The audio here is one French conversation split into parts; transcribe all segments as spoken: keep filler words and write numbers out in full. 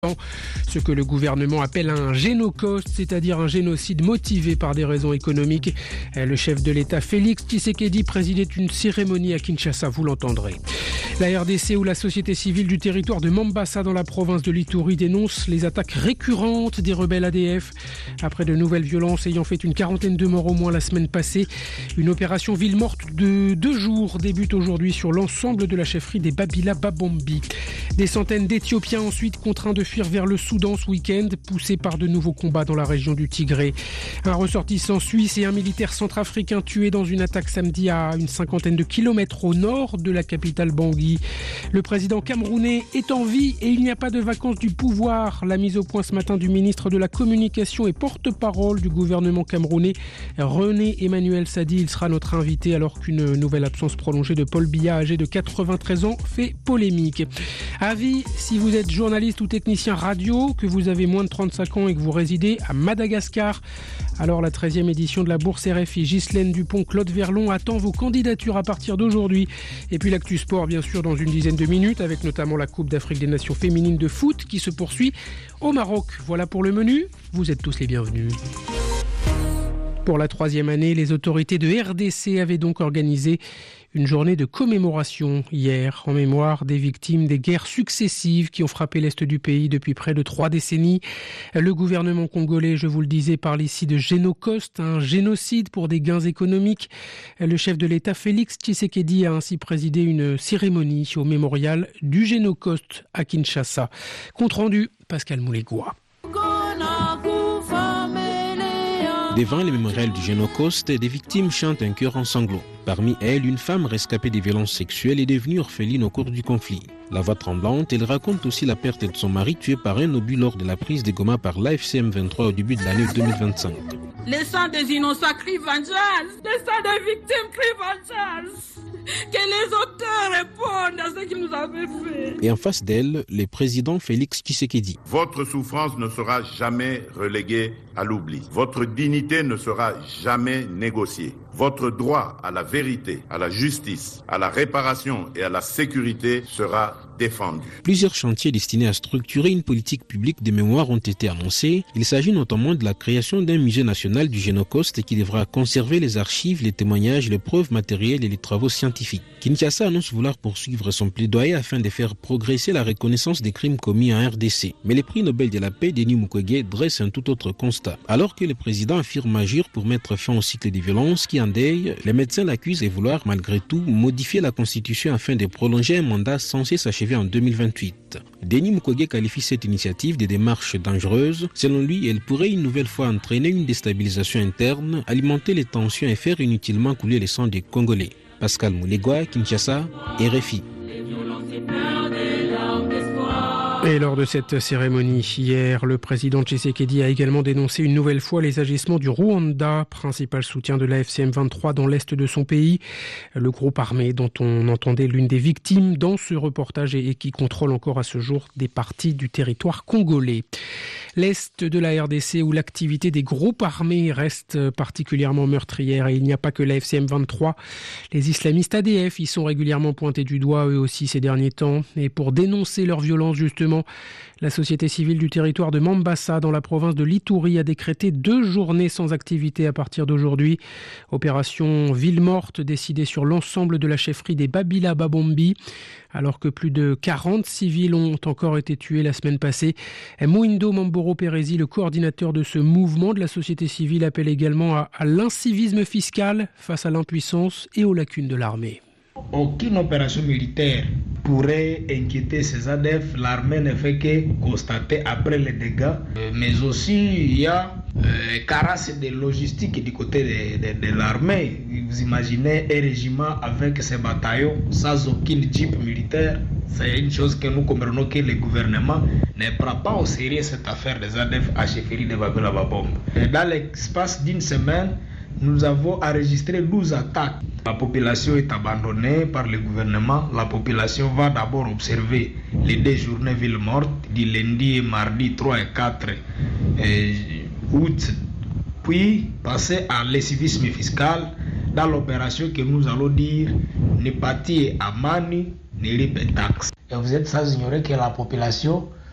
Ce que le gouvernement appelle un génocide, c'est-à-dire un génocide motivé par des raisons économiques. Le chef de l'État Félix Tshisekedi présidait une cérémonie à Kinshasa, vous l'entendrez. La R D C ou la société civile du territoire de Mambasa dans la province de l'Ituri dénonce les attaques récurrentes des rebelles A D F. Après de nouvelles violences ayant fait une quarantaine de morts au moins la semaine passée, une opération ville morte de deux jours débute aujourd'hui sur l'ensemble de la chefferie des Babila Babombi. Des centaines d'Éthiopiens ensuite contraints de fuir vers le Soudan ce week-end, poussés par de nouveaux combats dans la région du Tigré. Un ressortissant suisse et un militaire centrafricain tués dans une attaque samedi à une cinquantaine de kilomètres au nord de la capitale Bangui. Le président camerounais est en vie et il n'y a pas de vacances du pouvoir. La mise au point ce matin du ministre de la Communication et porte-parole du gouvernement camerounais, René Emmanuel Sadi. Il sera notre invité alors qu'une nouvelle absence prolongée de Paul Biya, âgé de quatre-vingt-treize ans, fait polémique. Avis, si vous êtes journaliste ou technicien radio, que vous avez moins de trente-cinq ans et que vous résidez à Madagascar, alors la treizième édition de la Bourse R F I Ghislaine Dupont, Claude Verlon attend vos candidatures à partir d'aujourd'hui. Et puis l'actu sport, bien sûr, dans une dizaine de minutes, avec notamment la Coupe d'Afrique des Nations féminines de foot qui se poursuit au Maroc. Voilà pour le menu, vous êtes tous les bienvenus. Pour la troisième année, les autorités de R D C avaient donc organisé une journée de commémoration hier en mémoire des victimes des guerres successives qui ont frappé l'Est du pays depuis près de trois décennies. Le gouvernement congolais, je vous le disais, parle ici de génocide, un génocide pour des gains économiques. Le chef de l'État Félix Tshisekedi a ainsi présidé une cérémonie au mémorial du génocide à Kinshasa. Compte rendu, Pascal Moulégoua. Devant le mémorial du Génocide, des victimes chantent un chœur en sanglots. Parmi elles, une femme rescapée des violences sexuelles est devenue orpheline au cours du conflit. La voix tremblante, elle raconte aussi la perte de son mari tué par un obus lors de la prise de Goma par l'A F C M vingt-trois au début de l'année deux mille vingt-cinq. Le sang des innocents crie vengeance, le sang des victimes crie vengeance. Que les auteurs répondent à ce qu'ils nous avaient fait. Et en face d'elle, le président Félix Tshisekedi. Votre souffrance ne sera jamais reléguée à l'oubli. Votre dignité ne sera jamais négociée. Votre droit à la vérité, à la justice, à la réparation et à la sécurité sera défendu. Plusieurs chantiers destinés à structurer une politique publique de mémoire ont été annoncés. Il s'agit notamment de la création d'un musée national du Génocide qui devra conserver les archives, les témoignages, les preuves matérielles et les travaux scientifiques. Kinshasa annonce vouloir poursuivre son plaidoyer afin de faire progresser la reconnaissance des crimes commis en R D C. Mais le prix Nobel de la paix, Denis Mukwege, dresse un tout autre constat. Alors que le président affirme agir pour mettre fin au cycle des violences qui endeuillent, les médecins l'accusent de vouloir malgré tout modifier la constitution afin de prolonger un mandat censé s'achever en deux mille vingt-huit. Denis Mukwege qualifie cette initiative de démarche dangereuse. Selon lui, elle pourrait une nouvelle fois entraîner une déstabilisation interne, alimenter les tensions et faire inutilement couler le sang des Congolais. Pascal Moulégoua, Kinshasa, R F I. Et lors de cette cérémonie hier, le président Tshisekedi a également dénoncé une nouvelle fois les agissements du Rwanda, principal soutien de l'A F C M vingt-trois dans l'est de son pays. Le groupe armé dont on entendait l'une des victimes dans ce reportage et qui contrôle encore à ce jour des parties du territoire congolais. L'est de la R D C où l'activité des groupes armés reste particulièrement meurtrière et il n'y a pas que l'A F C M vingt-trois. Les islamistes A D F y sont régulièrement pointés du doigt eux aussi ces derniers temps. Et pour dénoncer leur violence justement, la société civile du territoire de Mambasa dans la province de l'Ituri a décrété deux journées sans activité à partir d'aujourd'hui. Opération ville morte décidée sur l'ensemble de la chefferie des Babila Babombi. Alors que plus de quarante civils ont encore été tués la semaine passée. Mouindo Mamboro Perezi, le coordinateur de ce mouvement de la société civile, appelle également à, à l'incivisme fiscal face à l'impuissance et aux lacunes de l'armée. Aucune opération militaire pourrait inquiéter ces A D F. L'armée ne fait que constater après les dégâts. Mais aussi, il y a euh, carence de logistique du côté de, de, de l'armée. Vous imaginez un régiment avec ses bataillons sans aucune jeep militaire. C'est une chose que nous comprenons que le gouvernement ne prend pas au sérieux cette affaire des A D F à chefferie de Babila Babombi. Dans l'espace d'une semaine, nous avons enregistré douze attaques. La population est abandonnée par le gouvernement. La population va d'abord observer les deux journées villes mortes, du lundi et mardi trois et quatre août, puis passer à l'incivisme fiscal dans l'opération que nous allons dire Nipati Amani Nilipe Tax. Et vous êtes sans ignorer que la population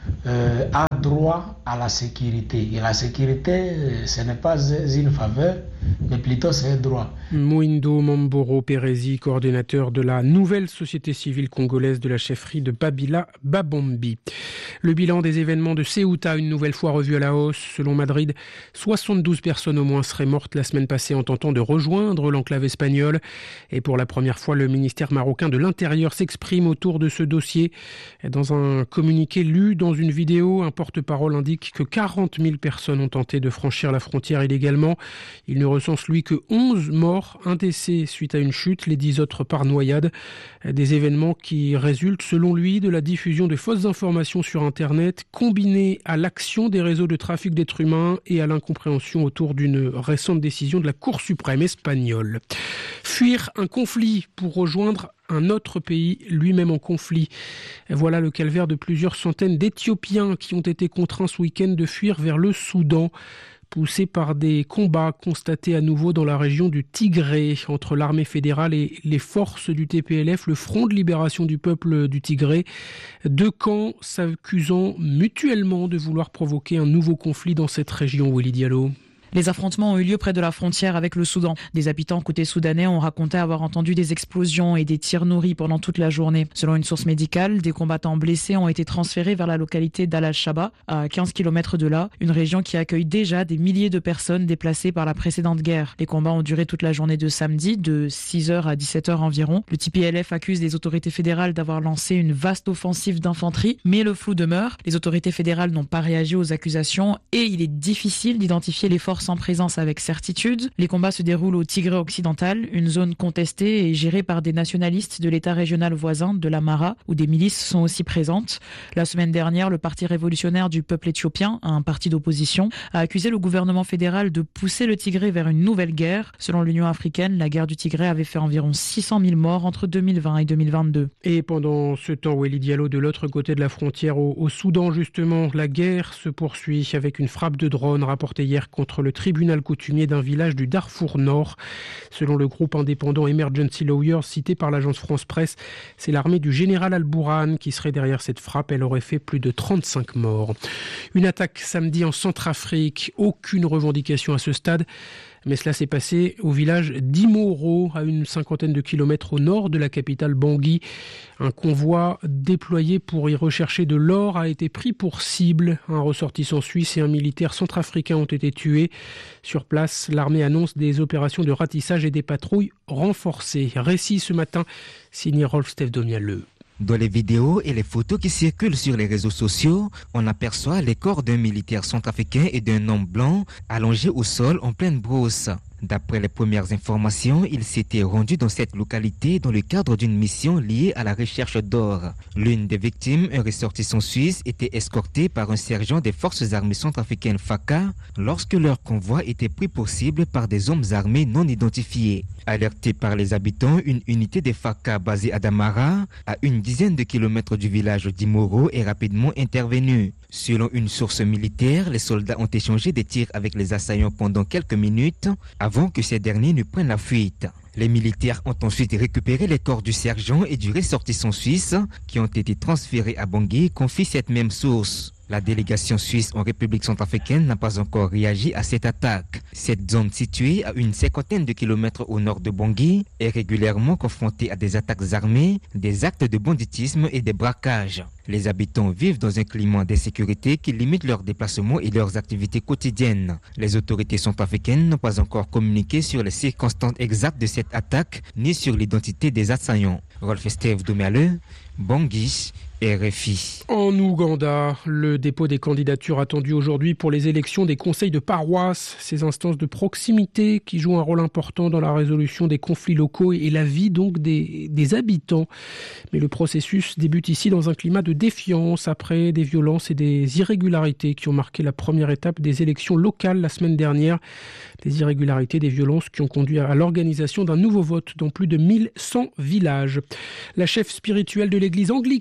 euh, a droit à la sécurité. Et la sécurité, ce n'est pas une faveur, mais plutôt c'est un droit. Mwindo Mamboro Perezi, coordinateur de la nouvelle société civile congolaise de la chefferie de Babila Babombi. Le bilan des événements de Ceuta, une nouvelle fois revu à la hausse. Selon Madrid, soixante-douze personnes au moins seraient mortes la semaine passée en tentant de rejoindre l'enclave espagnole. Et pour la première fois, le ministère marocain de l'Intérieur s'exprime autour de ce dossier. Dans un communiqué lu dans une vidéo, un porte-parole indique que quarante mille personnes ont tenté de franchir la frontière illégalement. Il ne recense, lui, que onze morts, un décès suite à une chute, les dix autres par noyade. Des événements qui résultent, selon lui, de la diffusion de fausses informations sur Internet, combinée à l'action des réseaux de trafic d'êtres humains et à l'incompréhension autour d'une récente décision de la Cour suprême espagnole. Fuir un conflit pour rejoindre un autre pays, lui-même en conflit. Voilà le calvaire de plusieurs centaines d'Éthiopiens qui ont été contraints ce week-end de fuir vers le Soudan, poussés par des combats constatés à nouveau dans la région du Tigré entre l'armée fédérale et les forces du T P L F, le Front de libération du peuple du Tigré. Deux camps s'accusant mutuellement de vouloir provoquer un nouveau conflit dans cette région. Willy Diallo. Les affrontements ont eu lieu près de la frontière avec le Soudan. Des habitants côté soudanais ont raconté avoir entendu des explosions et des tirs nourris pendant toute la journée. Selon une source médicale, des combattants blessés ont été transférés vers la localité d'Al-Shaba, à quinze kilomètres de là, une région qui accueille déjà des milliers de personnes déplacées par la précédente guerre. Les combats ont duré toute la journée de samedi, de six heures à dix-sept heures environ. Le T P L F accuse les autorités fédérales d'avoir lancé une vaste offensive d'infanterie, mais le flou demeure. Les autorités fédérales n'ont pas réagi aux accusations et il est difficile d'identifier les forces en présence avec certitude. Les combats se déroulent au Tigré occidental, une zone contestée et gérée par des nationalistes de l'État régional voisin de l'Amara, où des milices sont aussi présentes. La semaine dernière, le Parti révolutionnaire du peuple éthiopien, un parti d'opposition, a accusé le gouvernement fédéral de pousser le Tigré vers une nouvelle guerre. Selon l'Union africaine, la guerre du Tigré avait fait environ six cent mille morts entre deux mille vingt et deux mille vingt-deux. Et pendant ce temps, Willy Diallo, de l'autre côté de la frontière, au, au Soudan justement, la guerre se poursuit avec une frappe de drone rapportée hier contre le tribunal coutumier d'un village du Darfour Nord. Selon le groupe indépendant Emergency Lawyers cité par l'agence France Presse, c'est l'armée du général Al-Bourhan qui serait derrière cette frappe. Elle aurait fait plus de trente-cinq morts. Une attaque samedi en Centrafrique, aucune revendication à ce stade. Mais cela s'est passé au village d'Imoro, à une cinquantaine de kilomètres au nord de la capitale Bangui. Un convoi déployé pour y rechercher de l'or a été pris pour cible. Un ressortissant suisse et un militaire centrafricain ont été tués. Sur place, l'armée annonce des opérations de ratissage et des patrouilles renforcées. Récit ce matin, signé Rolf Stefdomialeux. Dans les vidéos et les photos qui circulent sur les réseaux sociaux, on aperçoit les corps d'un militaire centrafricain et d'un homme blanc allongés au sol en pleine brousse. D'après les premières informations, il s'était rendu dans cette localité dans le cadre d'une mission liée à la recherche d'or. L'une des victimes, un ressortissant suisse, était escortée par un sergent des forces armées centrafricaines F A C A lorsque leur convoi était pris pour cible par des hommes armés non identifiés. Alertée par les habitants, une unité des F A C A basée à Damara, à une dizaine de kilomètres du village d'Imoro, est rapidement intervenue. Selon une source militaire, les soldats ont échangé des tirs avec les assaillants pendant quelques minutes avant que ces derniers ne prennent la fuite. Les militaires ont ensuite récupéré les corps du sergent et du ressortissant suisse qui ont été transférés à Bangui, confie cette même source. La délégation suisse en République centrafricaine n'a pas encore réagi à cette attaque. Cette zone située à une cinquantaine de kilomètres au nord de Bangui est régulièrement confrontée à des attaques armées, des actes de banditisme et des braquages. Les habitants vivent dans un climat d'insécurité qui limite leurs déplacements et leurs activités quotidiennes. Les autorités centrafricaines n'ont pas encore communiqué sur les circonstances exactes de cette attaque ni sur l'identité des assaillants. Rolf Stefdomialeux, Bangui, R F I. En Ouganda, le dépôt des candidatures attendues aujourd'hui pour les élections des conseils de paroisse, ces instances de proximité qui jouent un rôle important dans la résolution des conflits locaux et la vie donc des, des habitants. Mais le processus débute ici dans un climat de défiance après des violences et des irrégularités qui ont marqué la première étape des élections locales la semaine dernière. Des irrégularités, des violences qui ont conduit à l'organisation d'un nouveau vote dans plus de mille cent villages. La chef spirituelle de l'église anglicane envisage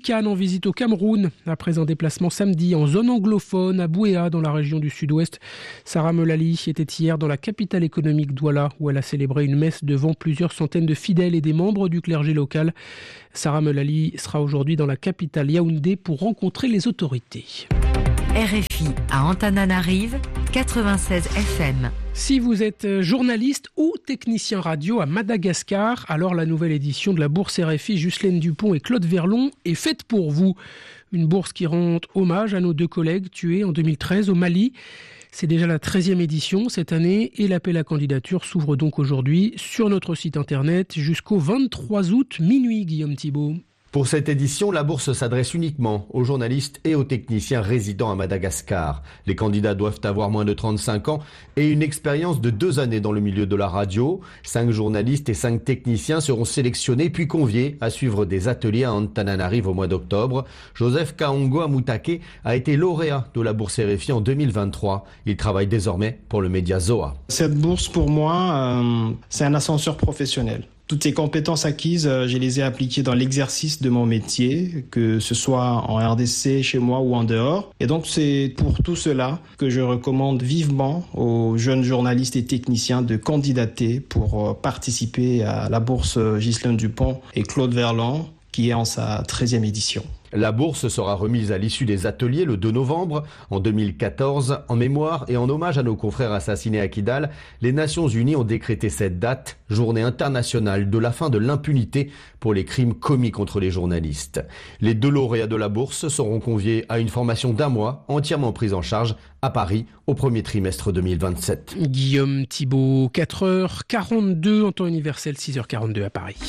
visite au Cameroun. Après un déplacement samedi en zone anglophone à Bouéa, dans la région du sud-ouest, Sarah Melali était hier dans la capitale économique Douala, où elle a célébré une messe devant plusieurs centaines de fidèles et des membres du clergé local. Sarah Melali sera aujourd'hui dans la capitale Yaoundé pour rencontrer les autorités. R F I à Antananarive, quatre-vingt-seize F M. Si vous êtes journaliste ou technicien radio à Madagascar, alors la nouvelle édition de la bourse R F I Ghislaine Dupont et Claude Verlon est faite pour vous. Une bourse qui rend hommage à nos deux collègues tués en deux mille treize au Mali. C'est déjà la treizième édition cette année et l'appel à candidature s'ouvre donc aujourd'hui sur notre site internet jusqu'au vingt-trois août minuit, Guillaume Thibault. Pour cette édition, la bourse s'adresse uniquement aux journalistes et aux techniciens résidant à Madagascar. Les candidats doivent avoir moins de trente-cinq ans et une expérience de deux années dans le milieu de la radio. Cinq journalistes et cinq techniciens seront sélectionnés puis conviés à suivre des ateliers à Antananarive au mois d'octobre. Joseph Kaongo Amutake a été lauréat de la bourse R F I en deux mille vingt-trois. Il travaille désormais pour le média Zoa. Cette bourse, pour moi, euh, c'est un ascenseur professionnel. Toutes ces compétences acquises, je les ai appliquées dans l'exercice de mon métier, que ce soit en R D C, chez moi ou en dehors. Et donc, c'est pour tout cela que je recommande vivement aux jeunes journalistes et techniciens de candidater pour participer à la bourse Ghislaine Dupont et Claude Verlon, qui est en sa treizième édition. La bourse sera remise à l'issue des ateliers le deux novembre. En deux mille quatorze, en mémoire et en hommage à nos confrères assassinés à Kidal, les Nations Unies ont décrété cette date, journée internationale de la fin de l'impunité pour les crimes commis contre les journalistes. Les deux lauréats de la bourse seront conviés à une formation d'un mois, entièrement prise en charge à Paris au premier trimestre deux mille vingt-sept. Guillaume Thibault, quatre heures quarante-deux en temps universel, six heures quarante-deux à Paris.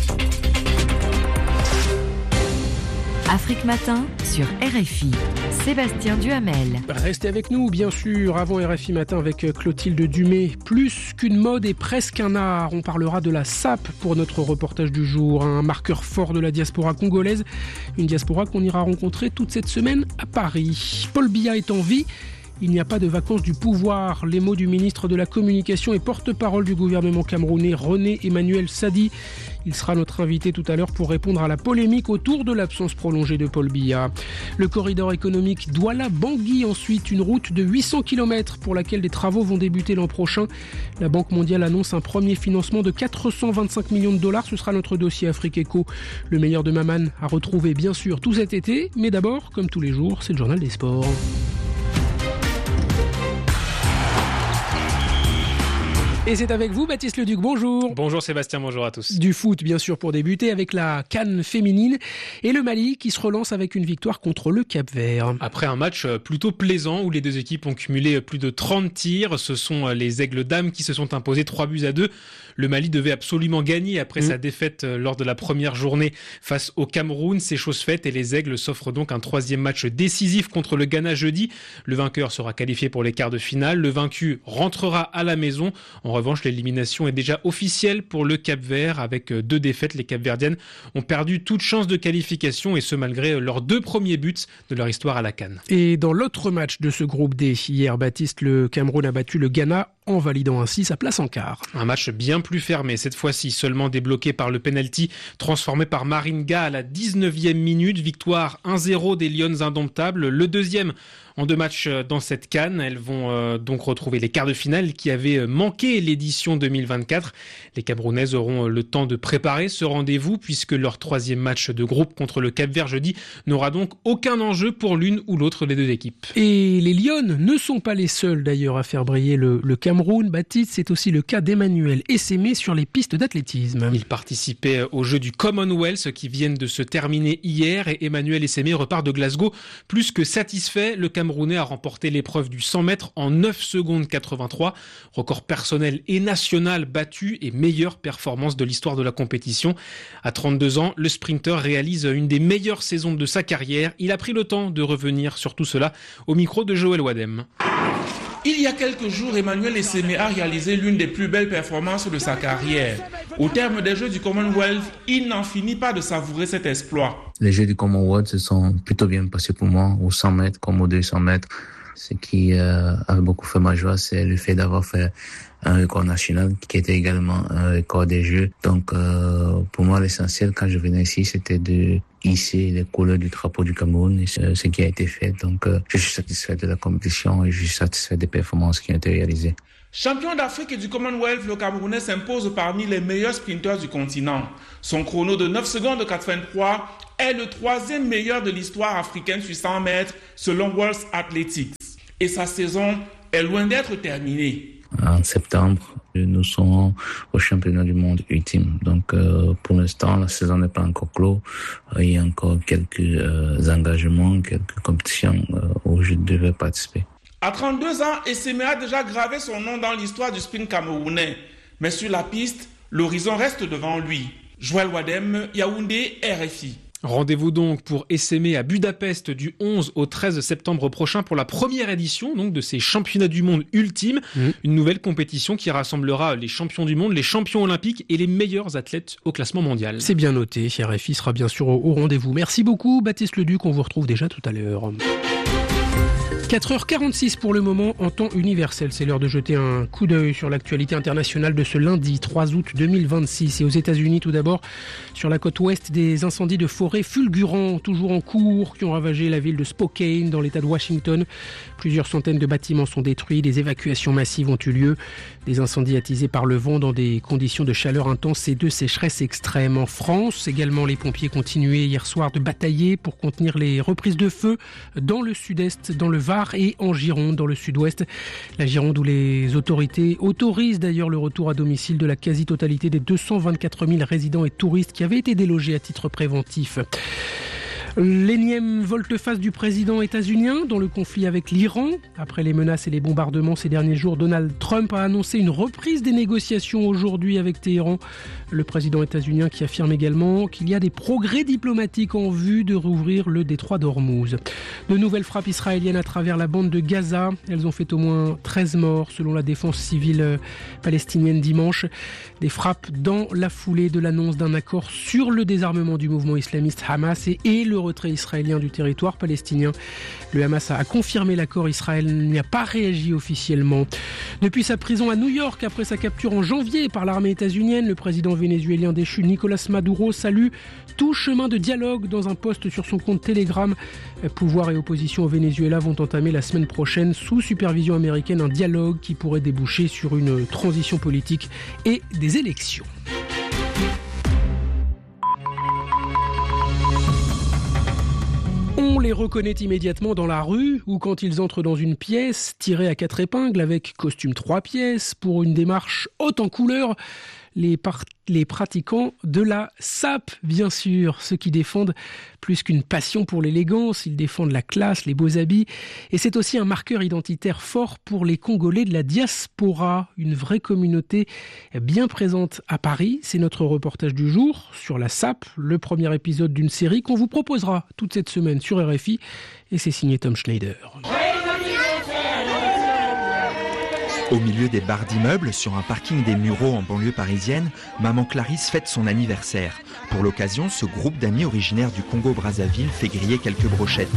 Afrique Matin sur R F I. Sébastien Duhamel. Restez avec nous, bien sûr, avant R F I Matin avec Clotilde Dumay. Plus qu'une mode et presque un art, on parlera de la S A P pour notre reportage du jour. Un marqueur fort de la diaspora congolaise. Une diaspora qu'on ira rencontrer toute cette semaine à Paris. Paul Biya est en vie. Il n'y a pas de vacances du pouvoir. Les mots du ministre de la Communication et porte-parole du gouvernement camerounais, René Emmanuel Sadi. Il sera notre invité tout à l'heure pour répondre à la polémique autour de l'absence prolongée de Paul Biya. Le corridor économique Douala-Bangui, ensuite une route de huit cents kilomètres pour laquelle des travaux vont débuter l'an prochain. La Banque mondiale annonce un premier financement de quatre cent vingt-cinq millions de dollars. Ce sera notre dossier Afrique Éco. Le meilleur de Maman à retrouver bien sûr tout cet été. Mais d'abord, comme tous les jours, c'est le journal des sports. Et c'est avec vous, Baptiste Leduc, bonjour. Bonjour Sébastien, bonjour à tous. Du foot, bien sûr, pour débuter, avec la CAN féminine et le Mali qui se relance avec une victoire contre le Cap-Vert. Après un match plutôt plaisant où les deux équipes ont cumulé plus de trente tirs, ce sont les Aigles Dames qui se sont imposés trois buts à deux. Le Mali devait absolument gagner après mmh. sa défaite lors de la première journée face au Cameroun. C'est chose faite et les Aigles s'offrent donc un troisième match décisif contre le Ghana jeudi. Le vainqueur sera qualifié pour les quarts de finale. Le vaincu rentrera à la maison. En revanche, l'élimination est déjà officielle pour le Cap-Vert. Avec deux défaites, les Cap-Verdiennes ont perdu toute chance de qualification et ce malgré leurs deux premiers buts de leur histoire à la CAN. Et dans l'autre match de ce groupe D, hier, Baptiste, le Cameroun a battu le Ghana en validant ainsi sa place en quart. Un match bien plus fermé, cette fois-ci seulement débloqué par le penalty transformé par Maringa à la dix-neuvième minute. Victoire un zéro des Lions indomptables. Le deuxième en deux matchs dans cette CAN. Elles vont euh, donc retrouver les quarts de finale qui avaient manqué l'édition deux mille vingt-quatre. Les Camerounaises auront le temps de préparer ce rendez-vous puisque leur troisième match de groupe contre le Cap-Vert jeudi n'aura donc aucun enjeu pour l'une ou l'autre des deux équipes. Et les Lions ne sont pas les seuls d'ailleurs à faire briller le, le Cameroun. Baptiste, c'est aussi le cas d'Emmanuel Essémé sur les pistes d'athlétisme. Il participait aux Jeux du Commonwealth qui viennent de se terminer hier et Emmanuel Essémé repart de Glasgow plus que satisfait. Le Camerounais a remporté l'épreuve du cent mètres en neuf secondes quatre-vingt-trois. Record personnel et national battu et meilleure performance de l'histoire de la compétition. À trente-deux ans, le sprinter réalise une des meilleures saisons de sa carrière. Il a pris le temps de revenir sur tout cela au micro de Joël Wadem. Il y a quelques jours, Emmanuel Essémé a réalisé l'une des plus belles performances de sa carrière. Au terme des Jeux du Commonwealth, il n'en finit pas de savourer cet exploit. Les Jeux du Commonwealth se sont plutôt bien passés pour moi, aux cent mètres comme aux deux cents mètres. Ce qui euh, a beaucoup fait ma joie, c'est le fait d'avoir fait un record national qui était également un record des Jeux. Donc, euh, pour moi, l'essentiel quand je venais ici, c'était de hisser les couleurs du drapeau du Cameroun, et c'est ce qui a été fait. Donc euh, je suis satisfait de la compétition et je suis satisfait des performances qui ont été réalisées. Champion d'Afrique et du Commonwealth, le Camerounais s'impose parmi les meilleurs sprinteurs du continent. Son chrono de neuf secondes quatre-vingt-trois est le troisième meilleur de l'histoire africaine sur cent mètres selon World Athletics. Et sa saison est loin d'être terminée. En septembre, nous sommes au championnat du monde ultime. Donc euh, pour l'instant, la saison n'est pas encore close. Il y a encore quelques euh, engagements, quelques compétitions euh, où je devais participer. À trente-deux ans, Esseme a déjà gravé son nom dans l'histoire du sprint camerounais. Mais sur la piste, l'horizon reste devant lui. Joël Wadem, Yaoundé, R F I. Rendez-vous donc pour Esseme à Budapest du onze au treize septembre prochain pour la première édition donc de ces championnats du monde ultimes. Mmh. Une nouvelle compétition qui rassemblera les champions du monde, les champions olympiques et les meilleurs athlètes au classement mondial. C'est bien noté, R F I sera bien sûr au, au rendez-vous. Merci beaucoup Baptiste Leduc, on vous retrouve déjà tout à l'heure. quatre heures quarante-six pour le moment en temps universel. C'est l'heure de jeter un coup d'œil sur l'actualité internationale de ce lundi trois août deux mille vingt-six. Et aux États-Unis tout d'abord, sur la côte ouest, des incendies de forêt fulgurants toujours en cours qui ont ravagé la ville de Spokane dans l'état de Washington. Plusieurs centaines de bâtiments sont détruits, des évacuations massives ont eu lieu. Des incendies attisés par le vent dans des conditions de chaleur intense et de sécheresse extrême. En France, également, les pompiers continuaient hier soir de batailler pour contenir les reprises de feu dans le sud-est, dans le Var et en Gironde, dans le sud-ouest. La Gironde où les autorités autorisent d'ailleurs le retour à domicile de la quasi-totalité des deux cent vingt-quatre mille résidents et touristes qui avaient été délogés à titre préventif. L'énième volte-face du président états-unien dans le conflit avec l'Iran. Après les menaces et les bombardements ces derniers jours, Donald Trump a annoncé une reprise des négociations aujourd'hui avec Téhéran. Le président états-unien qui affirme également qu'il y a des progrès diplomatiques en vue de rouvrir le détroit d'Ormuz. De nouvelles frappes israéliennes à travers la bande de Gaza. Elles ont fait au moins treize morts selon la défense civile palestinienne dimanche. Des frappes dans la foulée de l'annonce d'un accord sur le désarmement du mouvement islamiste Hamas et, et le retrait israélien du territoire palestinien. Le Hamas a confirmé l'accord, Israël n'y a pas réagi officiellement. Depuis sa prison à New York, après sa capture en janvier par l'armée états-unienne, le président vénézuélien déchu Nicolás Maduro salue tout chemin de dialogue dans un post sur son compte Telegram. Pouvoir et opposition au Venezuela vont entamer la semaine prochaine, sous supervision américaine, un dialogue qui pourrait déboucher sur une transition politique et des élections. On les reconnaît immédiatement dans la rue ou quand ils entrent dans une pièce tirée à quatre épingles avec costume trois pièces pour une démarche haute en couleur. Les, par- les pratiquants de la S A P, bien sûr, ceux qui défendent plus qu'une passion pour l'élégance, ils défendent la classe, les beaux habits. Et c'est aussi un marqueur identitaire fort pour les Congolais de la diaspora, une vraie communauté bien présente à Paris. C'est notre reportage du jour sur la S A P, le premier épisode d'une série qu'on vous proposera toute cette semaine sur R F I. Et c'est signé Tom Schneider. Au milieu des barres d'immeubles, sur un parking des Mureaux en banlieue parisienne, maman Clarisse fête son anniversaire. Pour l'occasion, ce groupe d'amis originaires du Congo-Brazzaville fait griller quelques brochettes.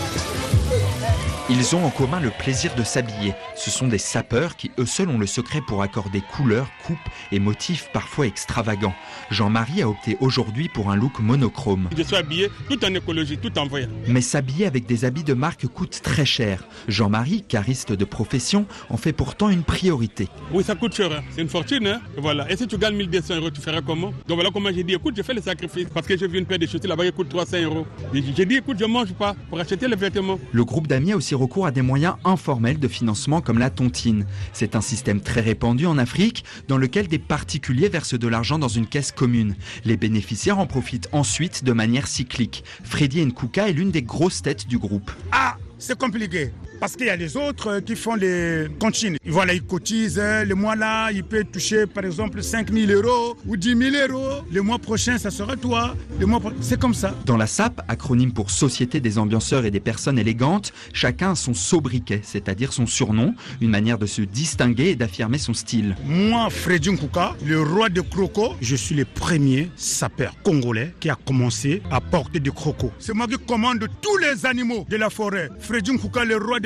Ils ont en commun le plaisir de s'habiller. Ce sont des sapeurs qui, eux seuls, ont le secret pour accorder couleurs, coupes et motifs parfois extravagants. Jean-Marie a opté aujourd'hui pour un look monochrome. Je suis habillé tout en écologie, tout en voyant. Mais s'habiller avec des habits de marque coûte très cher. Jean-Marie, cariste de profession, en fait pourtant une priorité. Oui, ça coûte cher. C'est une fortune. Hein? Voilà. Et si tu gagnes mille deux cents euros, tu feras comment? Donc voilà comment j'ai dit, écoute, je fais le sacrifice. Parce que j'ai vu une paire de chaussures là-bas qui coûte trois cents euros. J'ai dit, écoute, je ne mange pas pour acheter les vêtements. Le groupe d'amis a aussi recours à des moyens informels de financement comme la tontine. C'est un système très répandu en Afrique dans lequel des particuliers versent de l'argent dans une caisse commune. Les bénéficiaires en profitent ensuite de manière cyclique. Freddy Nkouka est l'une des grosses têtes du groupe. Ah, c'est compliqué. Parce qu'il y a les autres qui font les comptines. Voilà, ils cotisent. Le mois là, il peut toucher par exemple cinq mille euros ou dix mille euros. Le mois prochain, ça sera toi. Le mois pro... C'est comme ça. Dans la S A P, acronyme pour Société des ambianceurs et des personnes élégantes, chacun a son sobriquet, c'est-à-dire son surnom, une manière de se distinguer et d'affirmer son style. Moi, Freddy Nkouka, le roi des crocos, je suis le premier sapeur congolais qui a commencé à porter des crocos. C'est moi qui commande tous les animaux de la forêt. Freddy Nkouka, le roi des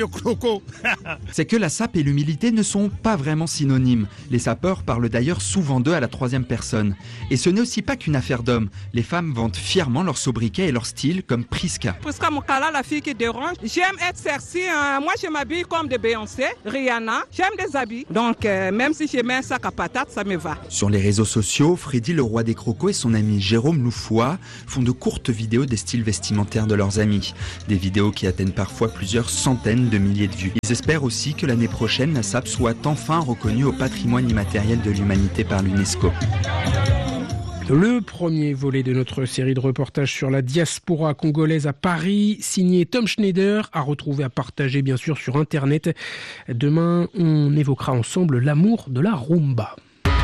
croco. C'est que la sape et l'humilité ne sont pas vraiment synonymes. Les sapeurs parlent d'ailleurs souvent d'eux à la troisième personne. Et ce n'est aussi pas qu'une affaire d'hommes. Les femmes vantent fièrement leur sobriquet et leur style, comme Priska. Priska Mokala, la fille qui dérange. J'aime être sexy. Hein. Moi, je m'habille comme de Beyoncé, Rihanna. J'aime des habits. Donc, euh, même si je mets un sac à patates, ça me va. Sur les réseaux sociaux, Freddy le roi des crocos et son ami Jérôme Loufoua font de courtes vidéos des styles vestimentaires de leurs amis. Des vidéos qui atteignent parfois plusieurs centaines de milliers de vues. Ils espèrent aussi que l'année prochaine, la sape soit enfin reconnue au patrimoine immatériel de l'humanité par l'UNESCO. Le premier volet de notre série de reportages sur la diaspora congolaise à Paris, signé Tom Schneider, à retrouver, à partager bien sûr sur Internet. Demain, on évoquera ensemble l'amour de la rumba.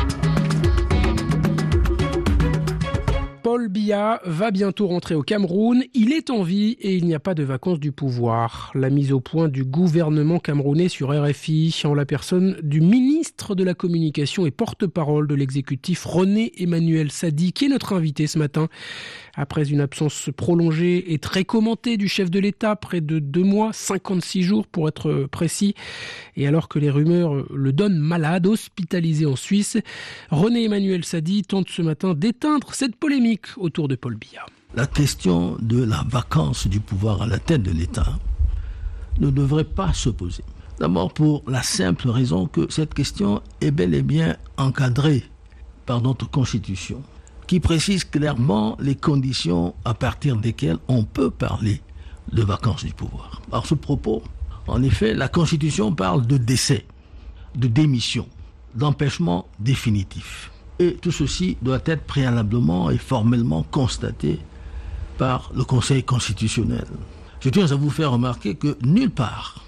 Paul Biya va bientôt rentrer au Cameroun. Il est en vie et il n'y a pas de vacances du pouvoir. La mise au point du gouvernement camerounais sur R F I en la personne du ministre de la Communication et porte-parole de l'exécutif René Emmanuel Sadi, qui est notre invité ce matin. Après une absence prolongée et très commentée du chef de l'État, près de deux mois, cinquante-six jours pour être précis, et alors que les rumeurs le donnent malade, hospitalisé en Suisse, René Emmanuel Sadi tente ce matin d'éteindre cette polémique autour de Paul Biya. La question de la vacance du pouvoir à la tête de l'État ne devrait pas se poser. D'abord pour la simple raison que cette question est bel et bien encadrée par notre Constitution, qui précise clairement les conditions à partir desquelles on peut parler de vacances du pouvoir. À ce propos, en effet, la Constitution parle de décès, de démission, d'empêchement définitif. Et tout ceci doit être préalablement et formellement constaté par le Conseil constitutionnel. Je tiens à vous faire remarquer que nulle part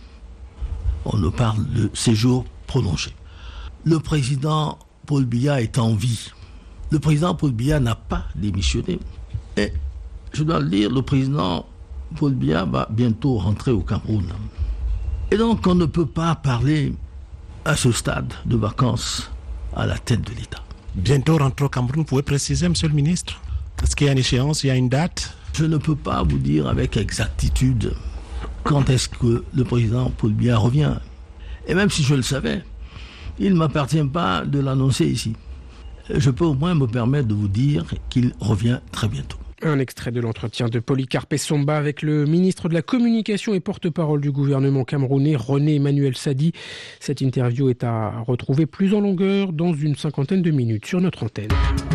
on ne parle de séjour prolongé. Le président Paul Biya est en vie. Le président Paul Biya n'a pas démissionné. Et je dois le dire, le président Paul Biya va bientôt rentrer au Cameroun. Et donc on ne peut pas parler à ce stade de vacances à la tête de l'État. Bientôt rentrer au Cameroun, vous pouvez préciser, monsieur le ministre? Est-ce qu'il y a une échéance, il y a une date? Je ne peux pas vous dire avec exactitude quand est-ce que le président Paul Biya revient. Et même si je le savais, il ne m'appartient pas de l'annoncer ici. Je peux au moins me permettre de vous dire qu'il revient très bientôt. Un extrait de l'entretien de Polycarpe Somba avec le ministre de la Communication et porte-parole du gouvernement camerounais, René Emmanuel Sadi. Cette interview est à retrouver plus en longueur dans une cinquantaine de minutes sur notre antenne.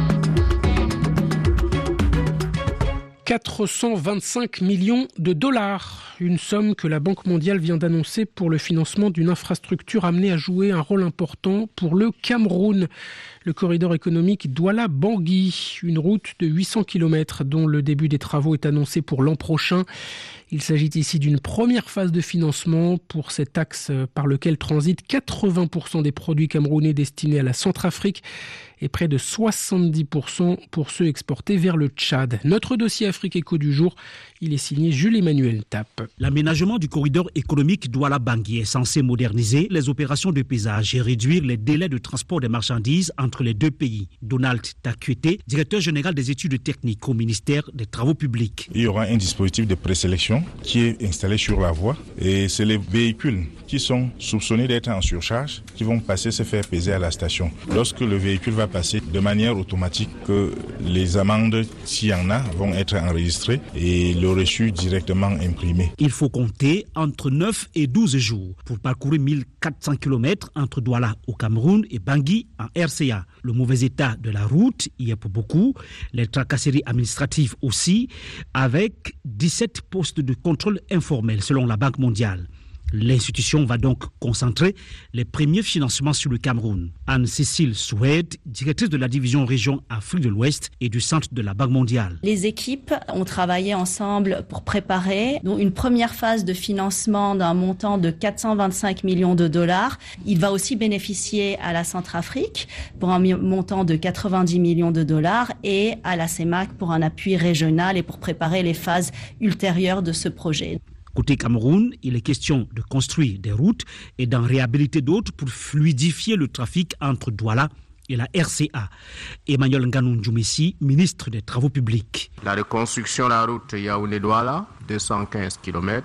quatre cent vingt-cinq millions de dollars, une somme que la Banque mondiale vient d'annoncer pour le financement d'une infrastructure amenée à jouer un rôle important pour le Cameroun. Le corridor économique Douala-Bangui, une route de huit cents kilomètres dont le début des travaux est annoncé pour l'an prochain. Il s'agit ici d'une première phase de financement pour cet axe par lequel transitent quatre-vingts pour cent des produits camerounais destinés à la Centrafrique et près de soixante-dix pour cent pour ceux exportés vers le Tchad. Notre dossier Afrique Éco du jour, il est signé Jules-Emmanuel Tappe. L'aménagement du corridor économique Douala-Bangui est censé moderniser les opérations de paysage et réduire les délais de transport des marchandises entre les deux pays. Donald Takuete, directeur général des études techniques au ministère des Travaux publics. Il y aura un dispositif de présélection qui est installé sur la voie et c'est les véhicules qui sont soupçonnés d'être en surcharge qui vont passer se faire peser à la station. Lorsque le véhicule va passer de manière automatique, que les amendes, s'il y en a, vont être enregistrées et le reçu directement imprimé. Il faut compter entre neuf et douze jours pour parcourir mille quatre cents kilomètres entre Douala au Cameroun et Bangui en R C A. Le mauvais état de la route y est pour beaucoup, les tracasseries administratives aussi, avec dix-sept postes de contrôle informels selon la Banque mondiale. L'institution va donc concentrer les premiers financements sur le Cameroun. Anne-Cécile Soued, directrice de la division région Afrique de l'Ouest et du centre de la Banque mondiale. Les équipes ont travaillé ensemble pour préparer une première phase de financement d'un montant de quatre cent vingt-cinq millions de dollars. Il va aussi bénéficier à la Centrafrique pour un montant de quatre-vingt-dix millions de dollars et à la C E M A C pour un appui régional et pour préparer les phases ultérieures de ce projet. Côté Cameroun, il est question de construire des routes et d'en réhabiliter d'autres pour fluidifier le trafic entre Douala et la R C A. Emmanuel Nganou Djoumessi, ministre des Travaux publics. La reconstruction de la route Yaoundé-Douala, deux cent quinze kilomètres,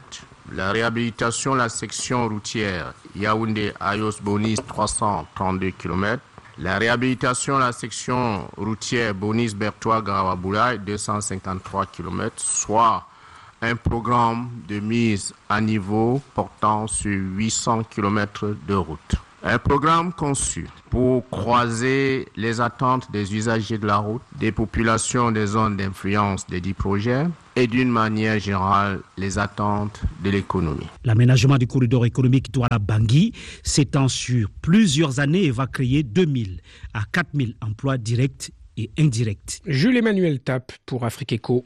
La réhabilitation de la section routière Yaoundé-Ayos-Bonis, trois cent trente-deux kilomètres. La réhabilitation de la section routière Bonis-Bertois-Garawaboulaye, deux cent cinquante-trois kilomètres, soit un programme de mise à niveau portant sur huit cents kilomètres de route. Un programme conçu pour croiser les attentes des usagers de la route, des populations des zones d'influence des dix projets et d'une manière générale les attentes de l'économie. L'aménagement du corridor économique Douala-Bangui s'étend sur plusieurs années et va créer deux mille à quatre mille emplois directs et indirects. Jules-Emmanuel Tape pour Afrique Éco.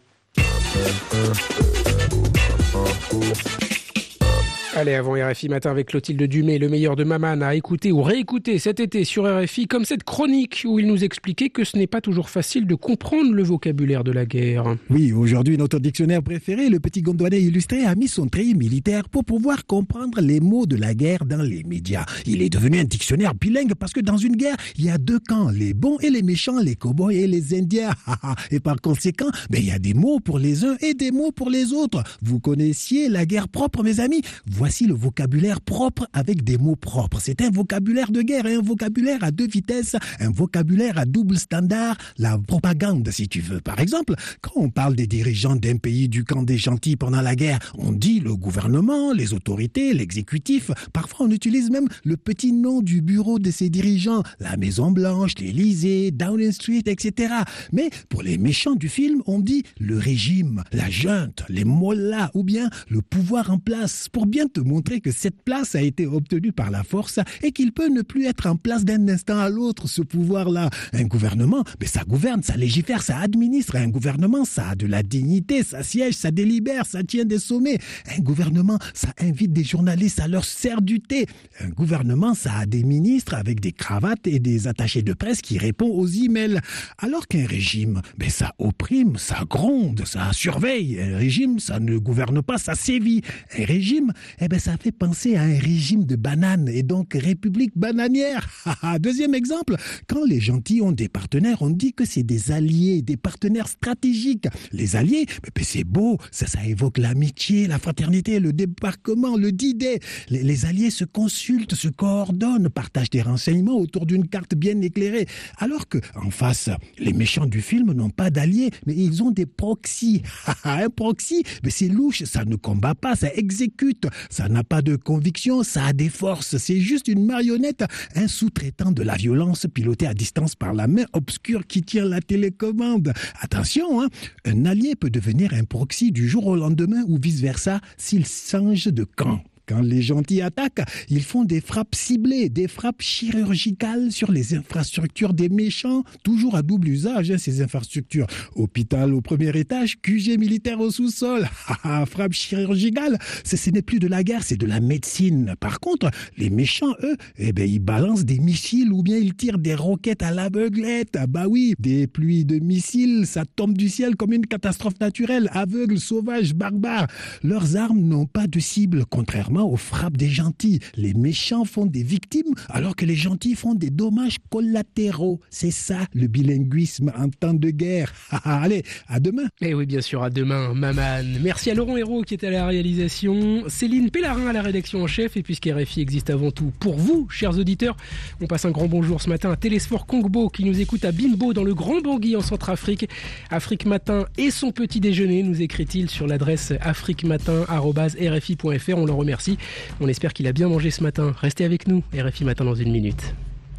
Allez, avant R F I Matin avec Clotilde Dumay, le meilleur de Maman à écouter ou réécouter cet été sur R F I, comme cette chronique où il nous expliquait que ce n'est pas toujours facile de comprendre le vocabulaire de la guerre. Oui, aujourd'hui, notre dictionnaire préféré, le petit Gondouanais illustré, a mis son treillis militaire pour pouvoir comprendre les mots de la guerre dans les médias. Il est devenu un dictionnaire bilingue parce que dans une guerre, il y a deux camps, les bons et les méchants, les cow-boys et les indiens. Et par conséquent, ben, il y a des mots pour les uns et des mots pour les autres. Vous connaissiez la guerre propre, mes amis ? Voici le vocabulaire propre avec des mots propres. C'est un vocabulaire de guerre, un vocabulaire à deux vitesses, un vocabulaire à double standard, la propagande si tu veux. Par exemple, quand on parle des dirigeants d'un pays du camp des gentils pendant la guerre, on dit le gouvernement, les autorités, l'exécutif. Parfois on utilise même le petit nom du bureau de ces dirigeants, la Maison Blanche, l'Élysée, Downing Street, et cetera. Mais pour les méchants du film, on dit le régime, la junte, les mollahs ou bien le pouvoir en place pour bien te montrer que cette place a été obtenue par la force et qu'il peut ne plus être en place d'un instant à l'autre, ce pouvoir-là. Un gouvernement, mais ça gouverne, ça légifère, ça administre. Un gouvernement, ça a de la dignité, ça siège, ça délibère, ça tient des sommets. Un gouvernement, ça invite des journalistes à leur sert du thé. Un gouvernement, ça a des ministres avec des cravates et des attachés de presse qui répondent aux emails. Alors qu'un régime, ben ça opprime, ça gronde, ça surveille. Un régime, ça ne gouverne pas, ça sévit. Un régime, eh ben ça fait penser à un régime de bananes et donc république bananière. Deuxième exemple, quand les gentils ont des partenaires, on dit que c'est des alliés, des partenaires stratégiques. Les alliés, ben c'est beau, ça, ça évoque l'amitié, la fraternité, le débarquement, le D-Day. Les, les alliés se consultent, se coordonnent, partagent des renseignements autour d'une carte bien éclairée. Alors que, en face, les méchants du film n'ont pas d'alliés, mais ils ont des proxys. Un proxy, ben c'est louche, ça ne combat pas, ça exécute. Ça n'a pas de conviction, ça a des forces. C'est juste une marionnette, un sous-traitant de la violence piloté à distance par la main obscure qui tient la télécommande. Attention, hein, un allié peut devenir un proxy du jour au lendemain ou vice-versa s'il change de camp. Quand les gentils attaquent, ils font des frappes ciblées, des frappes chirurgicales sur les infrastructures des méchants, toujours à double usage, hein, ces infrastructures. Hôpital au premier étage, Q G militaire au sous-sol. Frappe chirurgicale, ce, ce n'est plus de la guerre, c'est de la médecine. Par contre, les méchants, eux, eh ben, ils balancent des missiles ou bien ils tirent des roquettes à l'aveuglette. Bah oui, des pluies de missiles, ça tombe du ciel comme une catastrophe naturelle, aveugle, sauvage, barbare. Leurs armes n'ont pas de cible, contrairement aux frappes des gentils. Les méchants font des victimes alors que les gentils font des dommages collatéraux. C'est ça le bilinguisme en temps de guerre. Allez, à demain. Eh oui, bien sûr, à demain, Maman. Merci à Laurent Hérault qui était à la réalisation, Céline Pellarin à la rédaction en chef, et puisque R F I existe avant tout pour vous, chers auditeurs, on passe un grand bonjour ce matin à Télésphore Kongbo qui nous écoute à Bimbo dans le Grand Bangui en Centrafrique. Afrique Matin et son petit déjeuner, nous écrit-il sur l'adresse afriquematin arobase r f i point f r. On le remercie. On espère qu'il a bien mangé ce matin. Restez avec nous, R F I Matin dans une minute.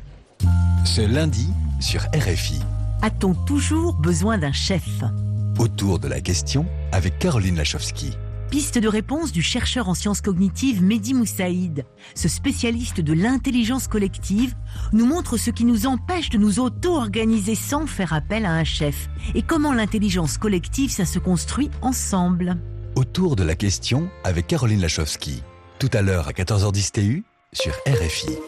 Ce lundi, sur R F I. A-t-on toujours besoin d'un chef ? Autour de la question, avec Caroline Lachowski. Piste de réponse du chercheur en sciences cognitives Mehdi Moussaïd. Ce spécialiste de l'intelligence collective nous montre ce qui nous empêche de nous auto-organiser sans faire appel à un chef. Et comment l'intelligence collective, ça se construit ensemble. Autour de la question, avec Caroline Lachowski. Tout à l'heure à quatorze heures dix T U sur R F I.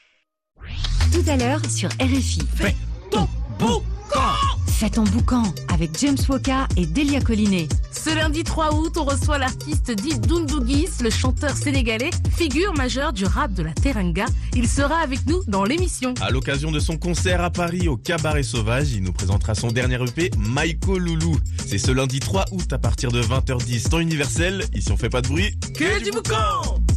Tout à l'heure sur R F I. Fais ton boucan. Fais ton boucan avec James Woka et Delia Collinet. Ce lundi trois août, on reçoit l'artiste dit Doundouguis, le chanteur sénégalais, figure majeure du rap de la Teranga. Il sera avec nous dans l'émission. À l'occasion de son concert à Paris au Cabaret Sauvage, il nous présentera son dernier E P, Maïko Loulou. C'est ce lundi trois août à partir de vingt heures dix, temps universel. Ici on fait pas de bruit, que du boucan.